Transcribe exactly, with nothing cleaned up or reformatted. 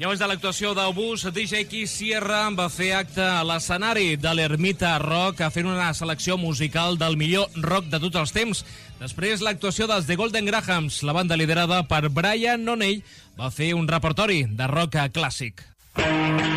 abans de l'actuació d'Obús, D J Keith Sierra va fer acte a l'escenari de l'Ermita Rock fent una selecció musical del millor rock de tots els temps. Després, l'actuació dels The Golden Grahams, la banda liderada per Brian O'Neill, va fer un repertori de rock clàssic.